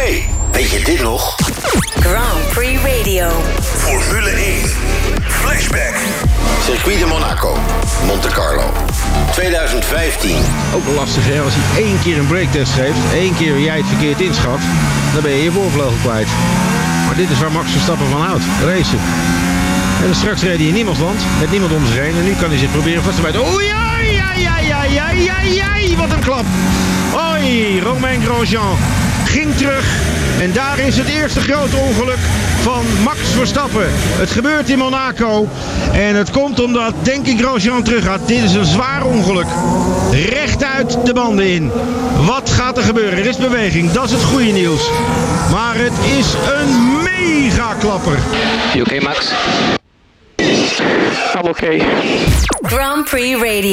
Hey, weet je dit nog? Grand Prix Radio. Formule 1. Flashback. Circuit de Monaco. Monte Carlo. 2015. Ook wel lastig, hè? Als hij 1 keer een breaktest geeft, 1 keer jij het verkeerd inschat, dan ben je je voorvleugel kwijt. Maar dit is waar Max Verstappen van houdt, racen. En straks reed hij in niemandsland, met niemand om zich heen. En nu kan hij zich proberen vast te bijten. Oei, wat een klap. Oei, Romain Grosjean ging terug. En daar is het eerste grote ongeluk van Max Verstappen. Het gebeurt in Monaco. En het komt omdat, denk ik, Grosjean terug gaat. Dit is een zwaar ongeluk. Rechtuit de banden in. Wat gaat er gebeuren? Er is beweging, dat is het goede nieuws. Maar het is een mega klapper. You okay, Max? I'm okay. Grand Prix Radio.